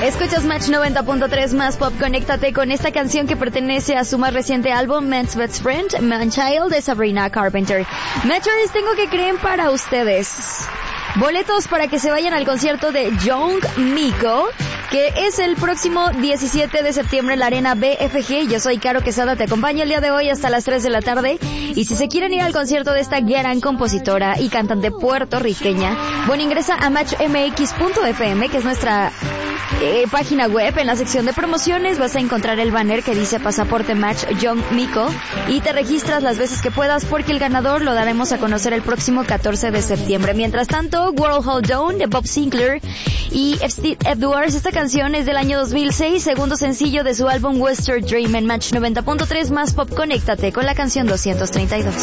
Escuchas Match 90.3 más pop. Conéctate con esta canción que pertenece a su más reciente álbum, Man's Best Friend, Man Child, de Sabrina Carpenter. Matchers, tengo que creer para ustedes boletos para que se vayan al concierto de Young Miko, que es el próximo 17 de septiembre en la Arena BFG. Yo soy Caro Quesada, te acompaño el día de hoy hasta las 3 de la tarde. Y si se quieren ir al concierto de esta gran compositora y cantante puertorriqueña, bueno, ingresa a matchmx.fm, que es nuestra página web. En la sección de promociones vas a encontrar el banner que dice Pasaporte Match Young Miko y te registras las veces que puedas, porque el ganador lo daremos a conocer el próximo 14 de septiembre. Mientras tanto, World Hold Down de Bob Sinclair y Steve Edwards. Esta canción es del año 2006, segundo sencillo de su álbum Western Dream. En Match 90.3 más pop. Conéctate con la canción 232.